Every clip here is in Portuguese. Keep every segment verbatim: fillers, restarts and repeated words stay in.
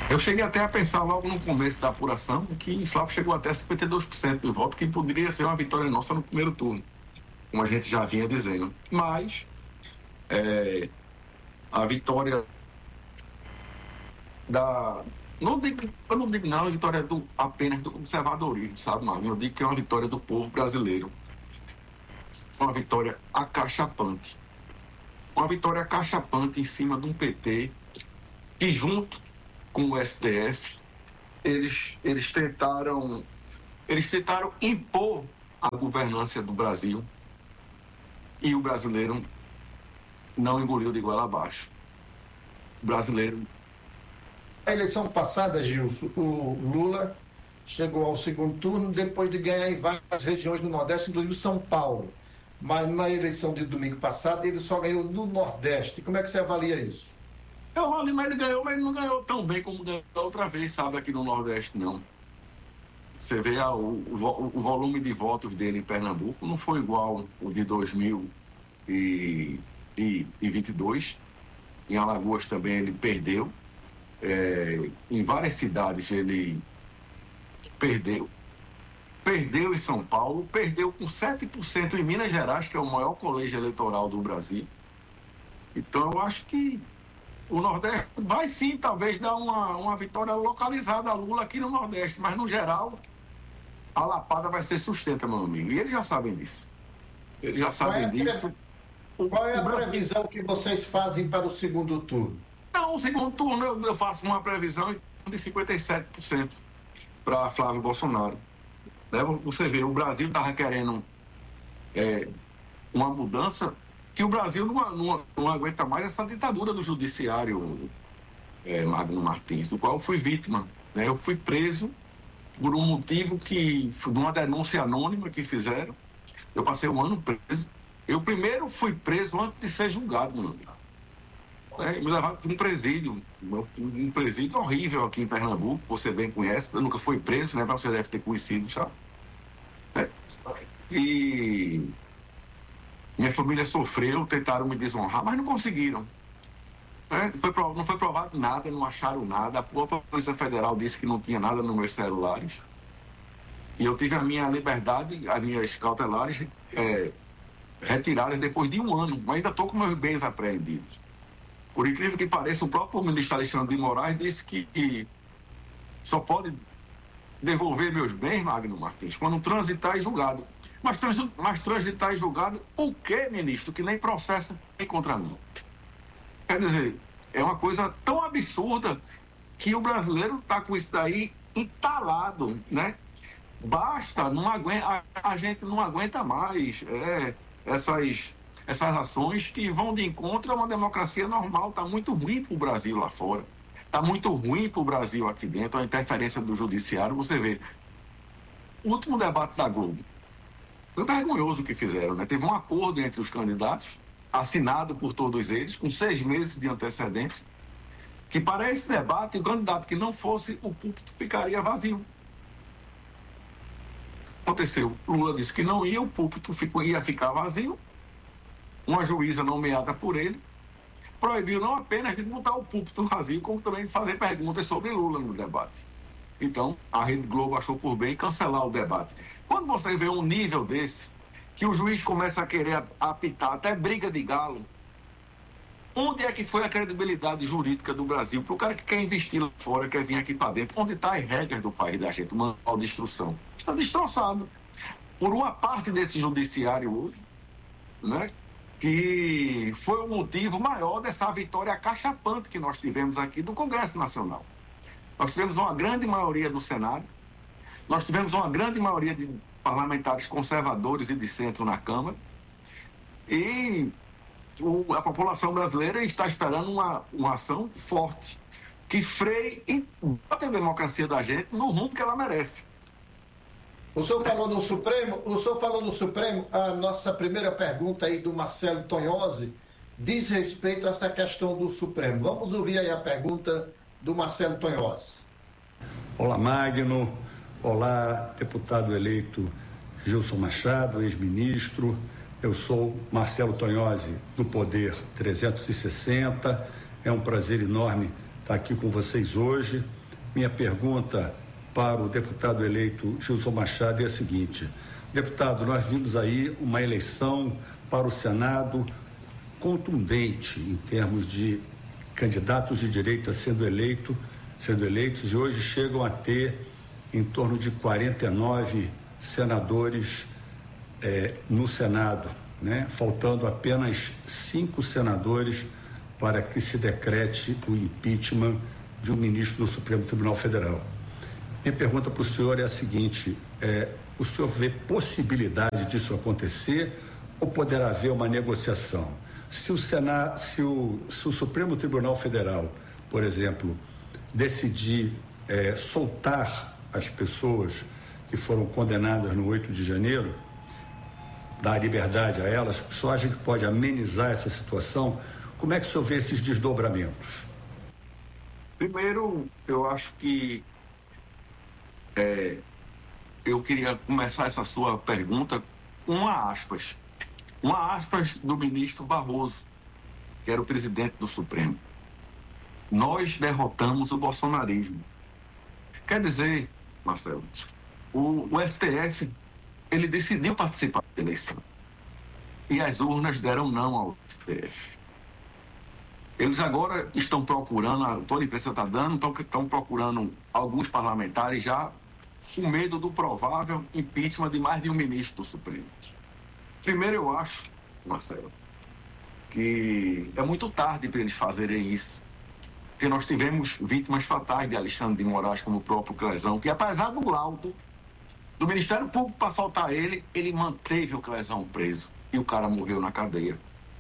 Eu cheguei até a pensar logo no começo da apuração que Flávio chegou até cinquenta e dois por cento do voto, que poderia ser uma vitória nossa no primeiro turno, como a gente já vinha dizendo. Mas é, a vitória da. Não digo, eu não digo não, a vitória do, apenas do conservadorismo, sabe, Magno? Eu digo que é uma vitória do povo brasileiro. Uma vitória acachapante. Uma vitória acachapante em cima de um P T que, junto com o S T F, eles, eles tentaram eles tentaram impor a governança do Brasil e o brasileiro não engoliu de goela abaixo. O brasileiro. A eleição passada, Gilson, o Lula chegou ao segundo turno depois de ganhar em várias regiões do Nordeste, inclusive São Paulo. Mas na eleição de domingo passado, ele só ganhou no Nordeste. Como é que você avalia isso? Eu olho, mas ele ganhou, mas ele não ganhou tão bem como ganhou outra vez, sabe, aqui no Nordeste, não. Você vê ah, o, o, o volume de votos dele em Pernambuco não foi igual o de dois mil e vinte e dois. Em Alagoas também ele perdeu. É, em várias cidades ele perdeu. Perdeu em São Paulo, perdeu com sete por cento em Minas Gerais, que é o maior colégio eleitoral do Brasil. Então eu acho que o Nordeste vai sim, talvez, dar uma, uma vitória localizada a Lula aqui no Nordeste, mas no geral a lapada vai ser sustenta, meu amigo. E eles já sabem disso. Eles já Qual é sabem a, disso. pre... O, Qual é o a Brasil... previsão que vocês fazem para o segundo turno? Não, o segundo turno eu, eu faço uma previsão de cinquenta e sete por cento para Flávio Bolsonaro. Né? Você vê, o Brasil estava querendo é, uma mudança que o Brasil não, não, não aguenta mais essa ditadura do judiciário, é, Magno Martins, do qual eu fui vítima. Né? Eu fui preso por um motivo que, de uma denúncia anônima que fizeram. Eu passei um ano preso. Eu primeiro fui preso antes de ser julgado, meu amigo. É, me levaram para um presídio, um presídio horrível aqui em Pernambuco, você bem conhece, eu nunca fui preso, né? Mas você deve ter conhecido já. É. E minha família sofreu, tentaram me desonrar, mas não conseguiram. É, foi, não foi provado nada, não acharam nada. A própria Polícia Federal disse que não tinha nada nos meus celulares. E eu tive a minha liberdade, as minhas cautelares é, retiradas depois de um ano. Mas ainda estou com meus bens apreendidos. Por incrível que pareça, o próprio ministro Alexandre de Moraes disse que só pode devolver meus bens, Magno Martins, quando transitar e julgado. Mas, trans, mas transitar e julgado, o quê, ministro? Que nem processo tem contra mim. Quer dizer, é uma coisa tão absurda que o brasileiro está com isso daí entalado, né? Basta, não aguenta, a, a gente não aguenta mais é, essas, essas ações que vão de encontro a uma democracia normal. Está muito ruim para o Brasil lá fora. Está muito ruim para o Brasil aqui dentro, a interferência do judiciário. Você vê, o último debate da Globo, foi vergonhoso o que fizeram, né? Teve um acordo entre os candidatos, assinado por todos eles, com seis meses de antecedência, que para esse debate, o candidato que não fosse, o púlpito ficaria vazio. Aconteceu, Lula disse que não ia, o púlpito ficou, ia ficar vazio, uma juíza nomeada por ele proibiu não apenas de botar o púlpito vazio, como também de fazer perguntas sobre Lula no debate. Então, a Rede Globo achou por bem cancelar o debate. Quando você vê um nível desse, que o juiz começa a querer apitar até briga de galo, onde é que foi a credibilidade jurídica do Brasil? Para o cara que quer investir lá fora, quer vir aqui para dentro, onde está as regras do país da gente, o manual de instrução? Está destroçado por uma parte desse judiciário hoje, né? Que foi o motivo maior dessa vitória acachapante que nós tivemos aqui do Congresso Nacional. Nós tivemos uma grande maioria do Senado, nós tivemos uma grande maioria de parlamentares conservadores e de centro na Câmara, e o, a população brasileira está esperando uma, uma ação forte, que freie e bote a democracia da gente no rumo que ela merece. O senhor falou no Supremo, o senhor falou no Supremo, a nossa primeira pergunta aí do Marcelo Tonhozzi diz respeito a essa questão do Supremo. Vamos ouvir aí a pergunta do Marcelo Tonhozzi. Olá, Magno. Olá, deputado eleito Gilson Machado, ex-ministro. Eu sou Marcelo Tonhozzi, do Poder trezentos e sessenta. É um prazer enorme estar aqui com vocês hoje. Minha pergunta para o deputado eleito Gilson Machado é a seguinte: deputado, nós vimos aí uma eleição para o Senado contundente em termos de candidatos de direita sendo eleito, sendo eleitos, e hoje chegam a ter em torno de quarenta e nove senadores eh, no Senado, né? Faltando apenas cinco senadores para que se decrete o impeachment de um ministro do Supremo Tribunal Federal. Minha pergunta para o senhor é a seguinte: é, o senhor vê possibilidade disso acontecer ou poderá haver uma negociação? Se o, Senado, se o, se o Supremo Tribunal Federal, por exemplo, decidir é, soltar as pessoas que foram condenadas no oito de janeiro, dar liberdade a elas, o senhor acha que pode amenizar essa situação? Como é que o senhor vê esses desdobramentos? Primeiro, eu acho que é, eu queria começar essa sua pergunta com uma aspas. Uma aspas do ministro Barroso, que era o presidente do Supremo. Nós derrotamos o bolsonarismo. Quer dizer, Marcelo, o, o S T F, ele decidiu participar da eleição. E as urnas deram não ao S T F. Eles agora estão procurando, toda a imprensa está dando, estão, estão procurando alguns parlamentares já com medo do provável impeachment de mais de um ministro do Supremo. Primeiro, eu acho, Marcelo, que é muito tarde para eles fazerem isso. Porque nós tivemos vítimas fatais de Alexandre de Moraes, como o próprio Clezão, que apesar do laudo do Ministério Público para soltar ele, ele manteve o Clezão preso e o cara morreu na cadeia.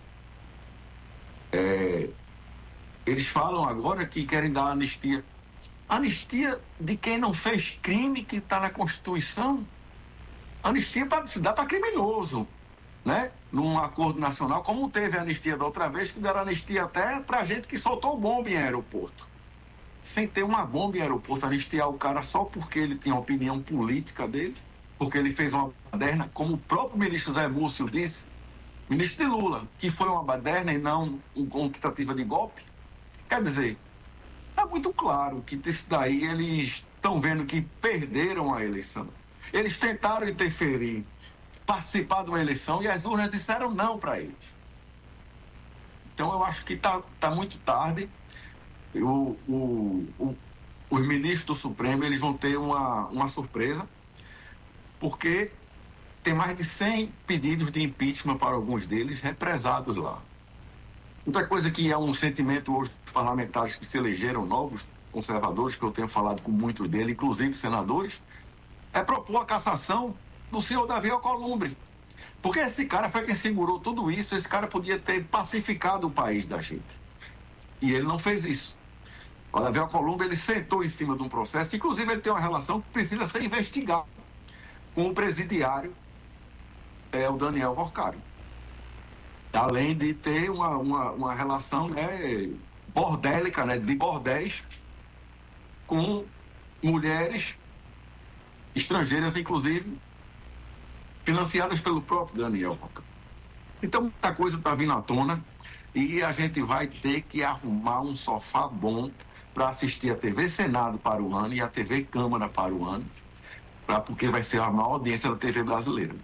É, eles falam agora que querem dar anistia. Anistia de quem não fez crime que está na Constituição? Anistia para se dar para criminoso, né? Num acordo nacional, como teve a anistia da outra vez, que deram anistia até para gente que soltou bomba em aeroporto. Sem ter uma bomba em aeroporto, anistiar o cara só porque ele tinha a opinião política dele, porque ele fez uma baderna, como o próprio ministro Zé Múcio disse, ministro de Lula, que foi uma baderna e não uma tentativa de golpe. Quer dizer, está muito claro que isso daí eles estão vendo que perderam a eleição. Eles tentaram interferir, participar de uma eleição e as urnas disseram não para eles. Então eu acho que está tá muito tarde. O, o, o, os ministros do Supremo eles vão ter uma, uma surpresa, porque tem mais de cem pedidos de impeachment para alguns deles represados lá. Outra coisa que é um sentimento hoje dos parlamentares que se elegeram novos, conservadores, que eu tenho falado com muitos deles, inclusive senadores, é propor a cassação do senhor Davi Alcolumbre. Porque esse cara foi quem segurou tudo isso, esse cara podia ter pacificado o país da gente. E ele não fez isso. O Davi Alcolumbre, ele sentou em cima de um processo, inclusive ele tem uma relação que precisa ser investigada com o presidiário, é, o Daniel Vorcari. Além de ter uma, uma, uma relação, né, bordélica, né, de bordéis com mulheres estrangeiras, inclusive, financiadas pelo próprio Daniel Vorcari. Então, muita coisa está vindo à tona e a gente vai ter que arrumar um sofá bom para assistir a T V Senado para o ano e a T V Câmara para o ano, pra, porque vai ser a maior audiência da T V brasileira.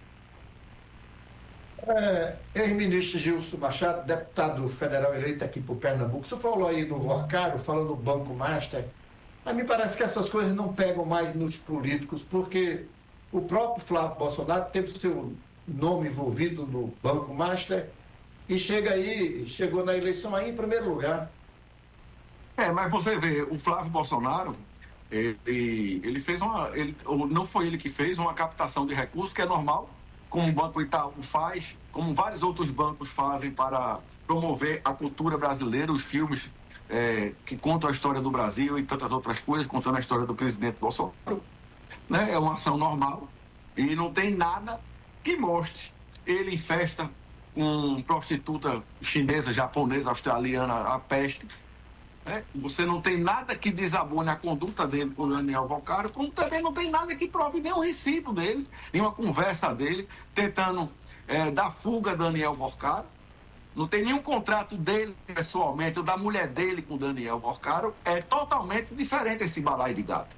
É, ex-ministro Gilson Machado, deputado federal eleito aqui por Pernambuco, você falou aí do Vorcari, falou no Banco Master, mas me parece que essas coisas não pegam mais nos políticos, porque o próprio Flávio Bolsonaro teve seu nome envolvido no Banco Master e chega aí, chegou na eleição aí em primeiro lugar. É, mas você vê, o Flávio Bolsonaro, ele, ele fez uma, ele, não foi ele que fez uma captação de recursos, que é normal, como o Banco Itaú faz, como vários outros bancos fazem para promover a cultura brasileira, os filmes é, que contam a história do Brasil e tantas outras coisas, contando a história do presidente Bolsonaro. Né? É uma ação normal e não tem nada que mostre ele em festa com prostituta chinesa, japonesa, australiana, a peste. Né? Você não tem nada que desabone a conduta dele com o Daniel Vorcari, como também não tem nada que prove nenhum recibo dele, nenhuma conversa dele, tentando é, dar fuga a Daniel Vorcari. Não tem nenhum contrato dele pessoalmente, ou da mulher dele com Daniel Porcaro. É totalmente diferente esse balaio de gato.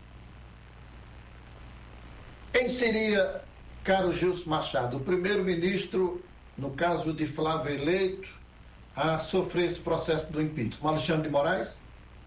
Quem seria, caro Gilson Machado, o primeiro-ministro, no caso de Flávio eleito, a sofrer esse processo do impeachment? Alexandre de Moraes?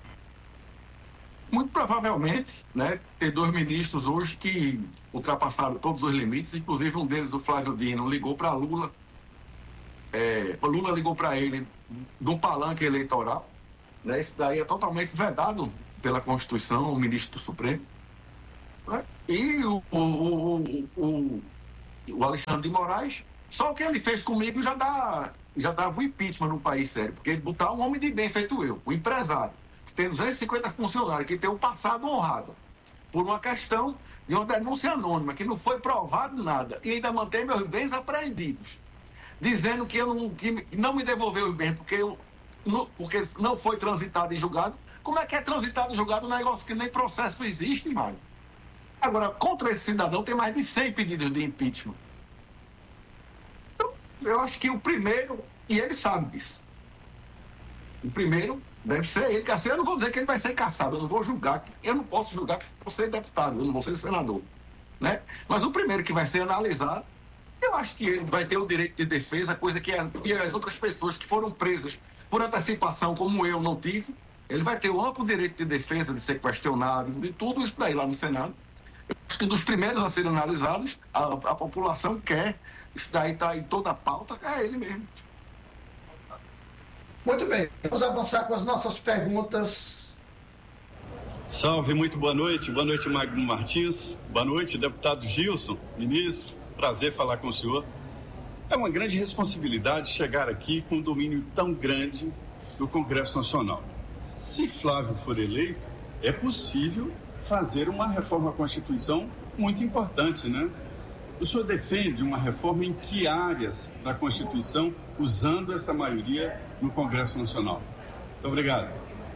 Muito provavelmente, né, tem dois ministros hoje que ultrapassaram todos os limites, inclusive um deles, o Flávio Dino, ligou para Lula. É, o Lula ligou para ele de um palanque eleitoral. Né, isso daí é totalmente vedado pela Constituição, o ministro do Supremo. Né, e o, o, o, o, o Alexandre de Moraes, só o que ele fez comigo já dá, já dava um impeachment no país sério, porque ele botar um homem de bem feito eu, um empresário, que tem duzentos e cinquenta funcionários, que tem um passado honrado, por uma questão de uma denúncia anônima, que não foi provado nada, e ainda mantém meus bens apreendidos, dizendo que, eu não, que não me devolveu os bens porque, eu, não, porque não foi transitado em julgado. Como é que é transitado em julgado um negócio que nem processo existe, Mário? Agora, contra esse cidadão tem mais de cem pedidos de impeachment. Então, eu acho que o primeiro, e ele sabe disso, o primeiro deve ser ele, assim, eu não vou dizer que ele vai ser caçado, eu não vou julgar, eu não posso julgar por ser deputado, eu não vou ser senador, né? Mas o primeiro que vai ser analisado, eu acho que ele vai ter o direito de defesa, coisa que as outras pessoas que foram presas por antecipação, como eu, não tive, ele vai ter o amplo direito de defesa, de ser questionado, de tudo isso daí lá no Senado. Eu acho que dos primeiros a serem analisados, a, a população quer, isso daí está em toda a pauta, é ele mesmo. Muito bem, vamos avançar com as nossas perguntas. Salve, muito boa noite. Boa noite, Magno Martins. Boa noite, deputado Gilson, ministro. Prazer falar com o senhor. É uma grande responsabilidade chegar aqui com um domínio tão grande do Congresso Nacional. Se Flávio for eleito, é possível fazer uma reforma à Constituição muito importante, né? O senhor defende uma reforma em que áreas da Constituição, usando essa maioria no Congresso Nacional? Muito obrigado.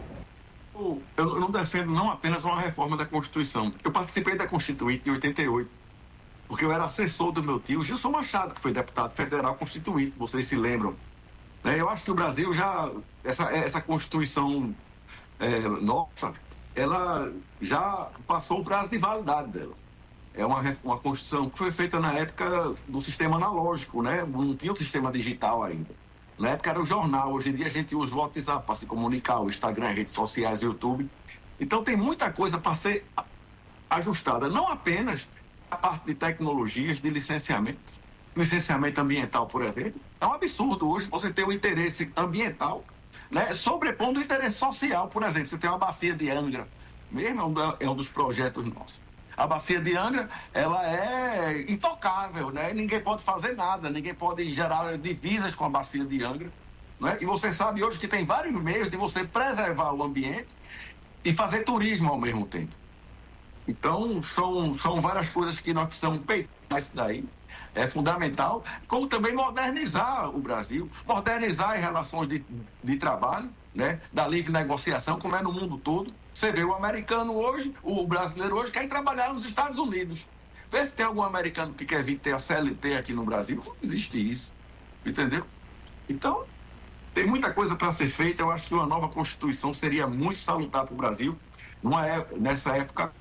Eu não defendo não apenas uma reforma da Constituição. Eu participei da Constituinte em oitenta e oito, porque eu era assessor do meu tio, Gilson Machado, que foi deputado federal constituinte, vocês se lembram. Eu acho que o Brasil já, essa, essa Constituição é, nossa, ela já passou o prazo de validade dela. É uma, uma Constituição que foi feita na época do sistema analógico, né? Não tinha o sistema digital ainda. Na época era o jornal, hoje em dia a gente usa o WhatsApp para se comunicar, o Instagram, redes sociais, YouTube. Então tem muita coisa para ser ajustada, não apenas a parte de tecnologias, de licenciamento, licenciamento ambiental, por exemplo. É um absurdo hoje você ter o interesse ambiental, né, sobrepondo o interesse social. Por exemplo, você tem uma bacia de Angra, mesmo é um, é um dos projetos nossos. A bacia de Angra, ela é intocável, né? Ninguém pode fazer nada, ninguém pode gerar divisas com a bacia de Angra, né? E você sabe hoje que tem vários meios de você preservar o ambiente e fazer turismo ao mesmo tempo. Então, são, são várias coisas que nós precisamos peitar isso daí. É fundamental, como também modernizar o Brasil, modernizar as relações de, de trabalho, né? Da livre negociação, como é no mundo todo. Você vê o americano hoje, o brasileiro hoje quer ir trabalhar nos Estados Unidos. Vê se tem algum americano que quer vir ter a C L T aqui no Brasil. Não existe isso, entendeu? Então, tem muita coisa para ser feita. Eu acho que uma nova Constituição seria muito salutar para o Brasil numa, nessa época.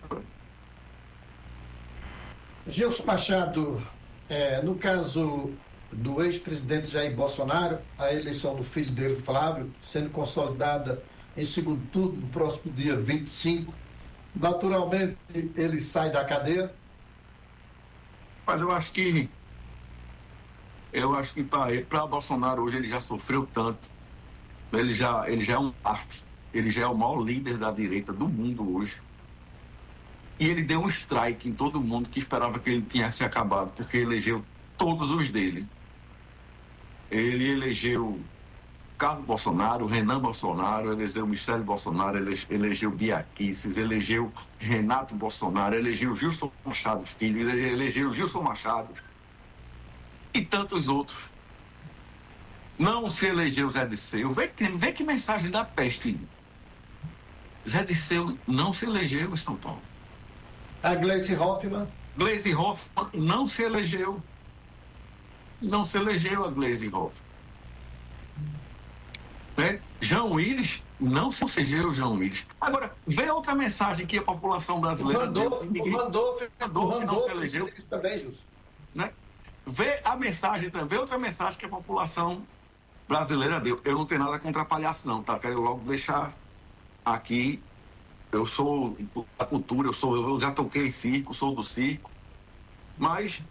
Gilson Machado, é, no caso do ex-presidente Jair Bolsonaro, a eleição do filho dele, Flávio, sendo consolidada em segundo turno, no próximo dia vinte e cinco, naturalmente ele sai da cadeia? Mas eu acho que eu acho que para Bolsonaro hoje ele já sofreu tanto, ele já, ele já é um arte, ele já é o maior líder da direita do mundo hoje. E ele deu um strike em todo mundo que esperava que ele tinha se acabado, porque elegeu todos os dele. Ele elegeu Carlos Bolsonaro, Renan Bolsonaro, elegeu Michele Bolsonaro, elegeu Bia Kicis, elegeu Renato Bolsonaro, elegeu Gilson Machado Filho, elegeu Gilson Machado e tantos outros. Não se elegeu Zé Disseu. Vê que, vê que mensagem da peste. Zé Disseu não se elegeu em São Paulo. A Gleisi Hoffmann? Gleisi Hoffmann não se elegeu. Não se elegeu a Gleisi Hoffmann. Né? João Willis não se elegeu o João Willis. Agora, vê outra mensagem que a população brasileira... O Randolph, ninguém... o Randolph, Randolph o não Randolph se elegeu. Isso também, Júlio. Né? Vê a mensagem também, vê outra mensagem que a população brasileira deu. Eu não tenho nada contra palhaço, não, tá? Quero logo deixar aqui. Eu sou da cultura, eu, sou, eu já toquei em circo, sou do circo. Mas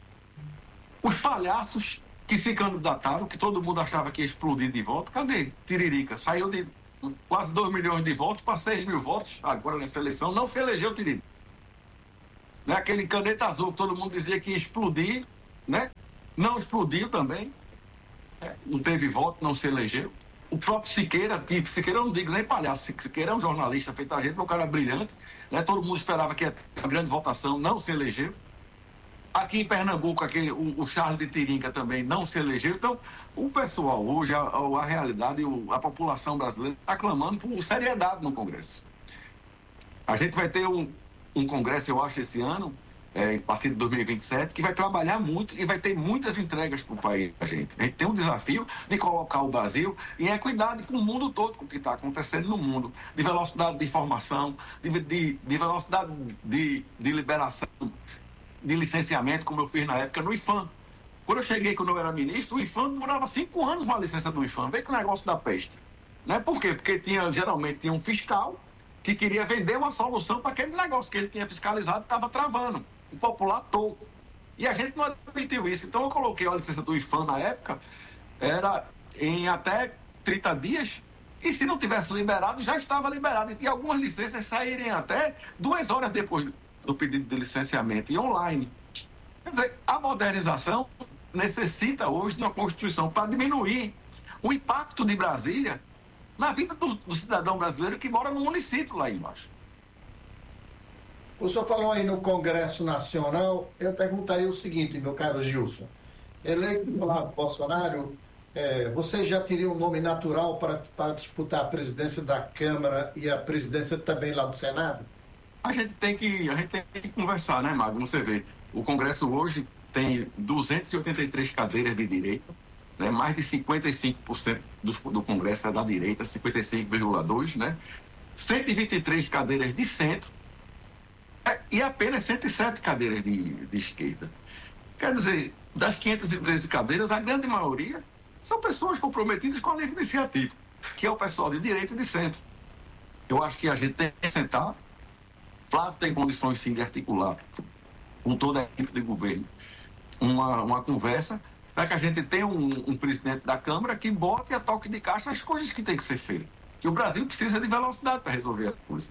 os palhaços que se candidataram, que todo mundo achava que ia explodir de voto, cadê? Tiririca saiu de quase dois milhões de votos para seis mil votos agora nessa eleição, não se elegeu Tiririca. Né? Aquele caneta azul que todo mundo dizia que ia explodir, né? Não explodiu também. É, não teve voto, não se elegeu. O próprio Siqueira, que Siqueira eu não digo nem palhaço, Siqueira é um jornalista feito a gente, um cara brilhante, né? Todo mundo esperava que ia ter uma grande votação, não se elegeu. Aqui em Pernambuco, aquele, o, o Charles de Tirinca também não se elegeu. Então, o pessoal hoje, a, a realidade, a população brasileira está clamando por seriedade no Congresso. A gente vai ter um, um Congresso, eu acho, esse ano, é, a partir de dois mil e vinte e sete, que vai trabalhar muito e vai ter muitas entregas para o país, a gente. A gente tem um desafio de colocar o Brasil em equidade com o mundo todo, com o que está acontecendo no mundo, de velocidade de informação, de, de, de velocidade de, de liberação, de licenciamento, como eu fiz na época no IFAM. Quando eu cheguei, quando eu era ministro, o IFAM demorava cinco anos uma licença do IFAM. Veio com o negócio da peste. Né? Por quê? Porque tinha, geralmente tinha um fiscal que queria vender uma solução para aquele negócio que ele tinha fiscalizado e estava travando. O popular toco. E a gente não admitiu isso. Então eu coloquei a licença do IFAM na época, era em até trinta dias, e se não tivesse liberado, já estava liberado. E tinha algumas licenças saírem até duas horas depois do pedido de licenciamento e online. Quer dizer, a modernização necessita hoje de uma Constituição para diminuir o impacto de Brasília na vida do, do cidadão brasileiro que mora no município lá embaixo. O senhor falou aí no Congresso Nacional, eu perguntaria o seguinte, meu caro Gilson. Eleito pelo lado Bolsonaro, é, você já teria um nome natural para, para disputar a presidência da Câmara e a presidência também lá do Senado? A gente tem que, a gente tem que conversar, né, Magno? Você vê, o Congresso hoje tem duzentas e oitenta e três cadeiras de direita, né? Mais de cinquenta e cinco por cento do, do Congresso é da direita, cinquenta e cinco vírgula dois por cento, né? cento e vinte e três cadeiras de centro é, e apenas cento e sete cadeiras de, de esquerda. Quer dizer, das quinhentas e treze cadeiras, a grande maioria são pessoas comprometidas com a livre iniciativa, que é o pessoal de direita e de centro. Eu acho que a gente tem que sentar. Flávio tem condições, sim, de articular com toda a equipe de governo uma, uma conversa para que a gente tenha um, um presidente da Câmara que bote a toque de caixa as coisas que tem que ser feitas. Que o Brasil precisa de velocidade para resolver as coisas.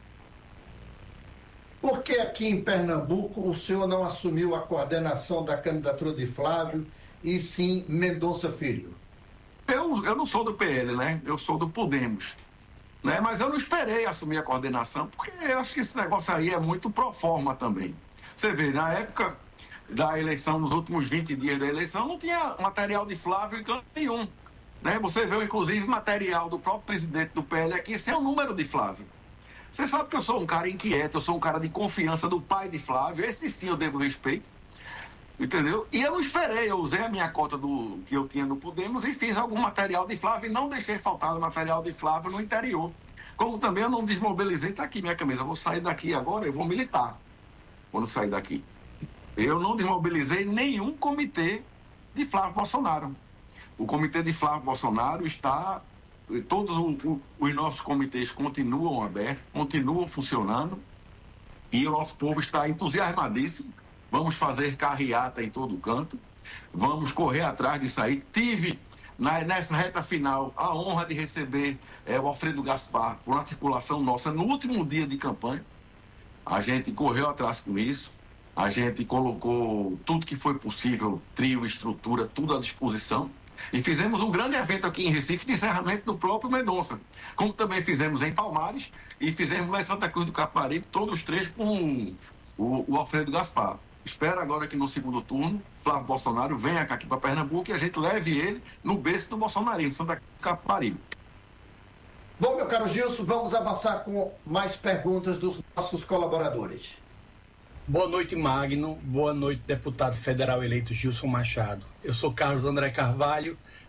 Por que aqui em Pernambuco o senhor não assumiu a coordenação da candidatura de Flávio e sim Mendonça Filho? Eu, eu não sou do P L, né? Eu sou do Podemos. Né? Mas eu não esperei assumir a coordenação, porque eu acho que esse negócio aí é muito pro forma também. Você vê, na época da eleição, nos últimos vinte dias da eleição, não tinha material de Flávio em canto nenhum. Né? Você vê, inclusive, material do próprio presidente do P L aqui sem o número de Flávio. Você sabe que eu sou um cara inquieto, eu sou um cara de confiança do pai de Flávio, esse sim eu devo respeito. Entendeu? E eu não esperei, eu usei a minha cota do, que eu tinha no Podemos e fiz algum material de Flávio e não deixei faltar o material de Flávio no interior. Como também eu não desmobilizei, está aqui minha camisa, eu vou sair daqui agora, eu vou militar quando sair daqui. Eu não desmobilizei nenhum comitê de Flávio Bolsonaro. O comitê de Flávio Bolsonaro está, todos o, o, os nossos comitês continuam abertos, continuam funcionando e o nosso povo está entusiasmadíssimo. Vamos fazer carreata em todo canto, vamos correr atrás disso aí. Tive, na, nessa reta final, a honra de receber é, o Alfredo Gaspar, por articulação nossa, no último dia de campanha. A gente correu atrás com isso, a gente colocou tudo que foi possível, trio, estrutura, tudo à disposição. E fizemos um grande evento aqui em Recife de encerramento do próprio Mendonça, como também fizemos em Palmares e fizemos lá em Santa Cruz do Capibaribe, todos os três com o, o Alfredo Gaspar. Espero agora que no segundo turno, Flávio Bolsonaro venha aqui para Pernambuco e a gente leve ele no berço do bolsonarismo, Santa Capibaribe. Bom, meu caro Gilson, vamos avançar com mais perguntas dos nossos colaboradores. Boa noite, Magno. Boa noite, deputado federal eleito Gilson Machado. Eu sou Carlos André Carvalho,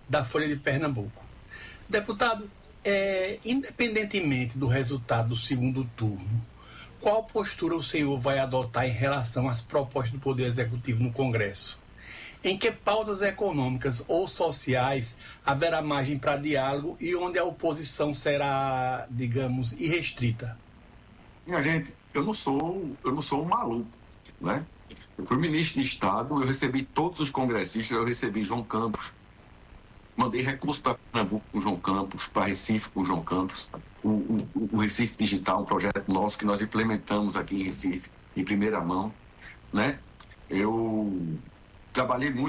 da Folha de Pernambuco. Deputado, é, independentemente do resultado do segundo turno, qual postura o senhor vai adotar em relação às propostas do Poder Executivo no Congresso? Em que pautas econômicas ou sociais haverá margem para diálogo e onde a oposição será, digamos, irrestrita? Minha gente, eu não sou, eu não sou um maluco, né? Eu fui ministro de Estado, eu recebi todos os congressistas, eu recebi João Campos, mandei recurso para Pernambuco com João Campos, para Recife com João Campos, o, o, o Recife Digital, um projeto nosso que nós implementamos aqui em Recife, em primeira mão, né? Eu trabalhei muito